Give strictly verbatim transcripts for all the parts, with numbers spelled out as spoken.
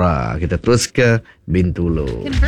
Flora. Kita terus ke Bintulu.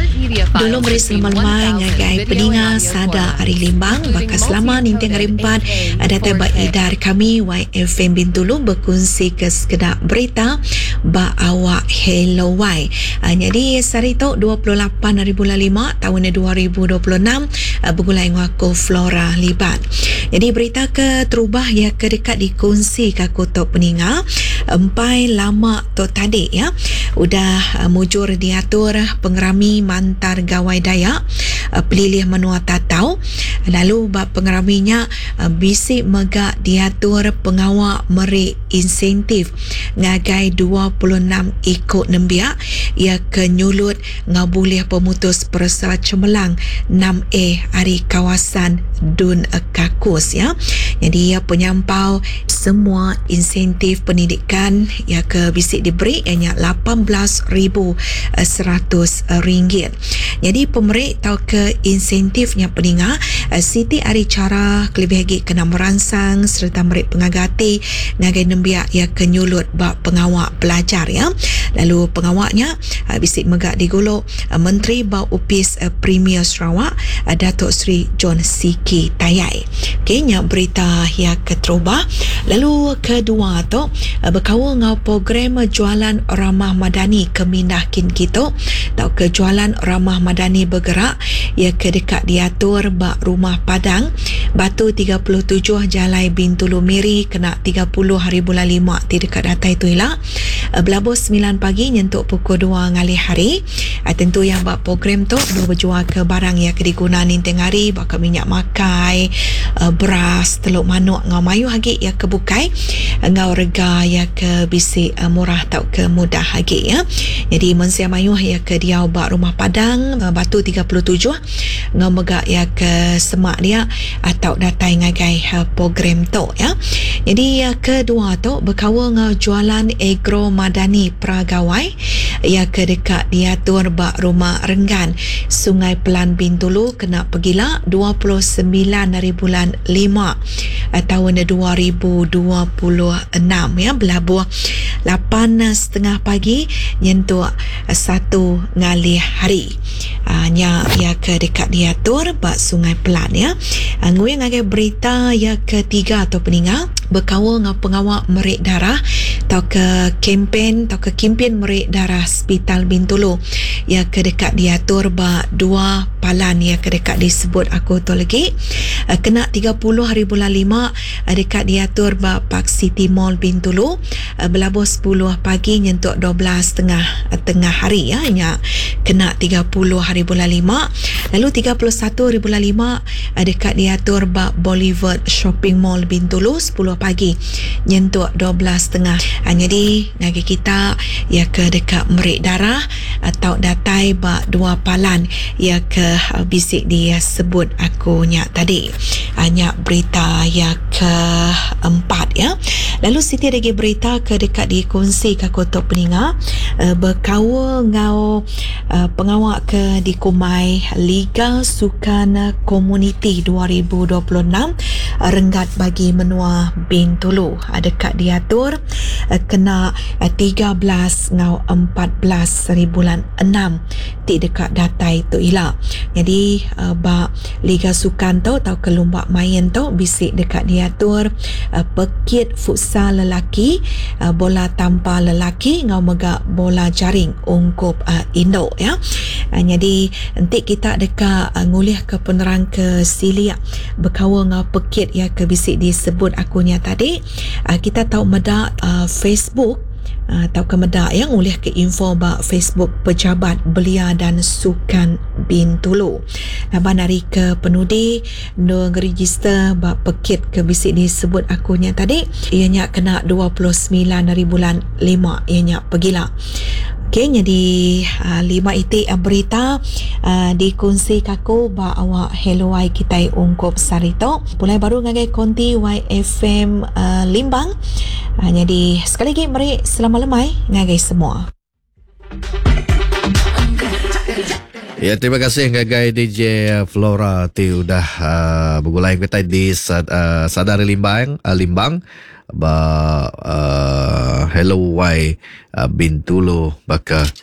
Dulu beri selamat ngagai peninga sada hari limbang bakal selama ninteng hari empat ada tebak idar kami Y F M Bintulu berkongsi ke sekedar berita ba awak hello Y. Uh, jadi hari tu dua puluh lapan hari bulan lima tahun dua ribu dua puluh enam uh, bergulai ngaku Flora libat. Jadi berita ke terubah ya ke dekat dikongsi ke kota peninga empai lama tu tadi ya udah uh, mujur diatur pengerami mantar gawai Dayak uh, pelilih menua tatau lalu bab pengeraminya uh, bisik megak diatur pengawak meri insentif ngagai dua puluh enam ikut nembiak ia kenyulut ngabulih pemutus persa cemerlang enam A hari kawasan Dun Kakus ya. Jadi ia penyampau semua insentif pendidikan ia ke bisik diberi ianya lapan belas ribu seratus ringgit. Jadi pemerik tau ke insentifnya peninga Siti Ari cara kelebih lagi kena merangsang serta merik pengagati ngagai nembiak ia kenyulut bab pengawak pelajar ya. Lalu pengawaknya bisik megak digolok Menteri Bau Upis Premier Sarawak Datuk Seri John Siki Tayai. Okey, nya berita yang keterubah. Lalu kedua tu berkawal ngau program jualan ramah madani keminahkin kita tau ke jualan ramah madani bergerak ia ke dekat diatur bak rumah Padang Batu tiga puluh tujuh Jalai Bintulu Miri kena tiga puluh hari bulan lima di dekat data itu ialah berlabuh sembilan pagi nyentuk pukul dua ngalih hari. Tentu yang buat program tu dua berjual ke barang yang kediguna ninteng hari bakal minyak makai beras teluk manuk ngau mayu hagi yang kebukai ngau rega yang ke bisik murah tau ke mudah hagi ya. Jadi mensia mayu yang ke dia bak rumah Padang Batu tiga puluh tujuh ngau megak yang ke semak dia atau datai ngagai program tu ya. Jadi yang kedua tu berkawal ngau jualan agro madani pragawai yang ke dekat diatur bak rumah Renggan Sungai Pelan Bintulu kena pergila dua puluh sembilan hari bulan lima tahun dua ribu dua puluh enam ya berlabuh lapan setengah pagi nyentuh satu ngalih hari nya ya ke dekat diatur bak Sungai Pelan ya. Ngui ngagai berita yang ketiga atau peninga berkawal dengan pengawak merik darah atau ke kempen atau ke kempen merik darah Hospital Bintulu yang ke dekat diatur bak dua palan yang ke dekat disebut aku tu lagi kena tiga puluh hari bulan lima dekat diatur bak Park City Mall Bintulu berlabuh sepuluh pagi nyentuk dua belas tengah tengah hari ya nya kena tiga puluh hari bulan lima. Lalu tiga puluh satu hari bulan lima dekat diatur bak Boulevard Shopping Mall Bintulu sepuluh pagi nyentuk dua belas tengah. Jadi ngagi kita ya ke dekat merik darah atau datai bak dua palan ya ke bisik dia sebut aku nya tadi. Hanya berita yang keempat ya. Lalu Siti lagi berita ke dekat dikongsi ke kota peninga uh, berkawal ngau uh, pengawak ke dikumai Liga Sukan Komuniti dua ribu dua puluh enam uh, renggat bagi menua Bintulu uh, dekat diatur uh, kena uh, tiga belas ngau empat belas hari bulan enam di dekat data itu ilah. Jadi uh, bak Liga Sukan tu atau kelumba main tu bisik dekat diatur uh, pekit futsal lelaki uh, bola tanpa lelaki ngau megak bola jaring ungkup uh, Indo ya. Uh, jadi nanti kita dekat uh, ngulih ke penerang ke silia berkawal ngau pekit ya ke bisik disebut akunya tadi. Uh, kita tahu medak uh, Facebook Uh, tahu ke medak yang ulih ke info bak Facebook Pejabat Belia dan Sukan Bintulu. Laban hari ke penudi no register bak pekit ke bisik disebut akunya tadi ianya kena dua puluh sembilan hari bulan lima ianya pergilah. Okey, jadi uh, lima itik uh, berita uh, dikongsi kaku ba awak hello Y kita ungkup sarito. Pulai baru ngagai konti Y F M uh, Limbang. Uh, jadi sekali lagi mari selamat lemai ngagai semua. Ya, terima kasih ngagai D J Flora ti udah uh, bergulai kita di uh, Sadari Limbang, uh, Limbang ba uh, hello Y uh, Bintulu baka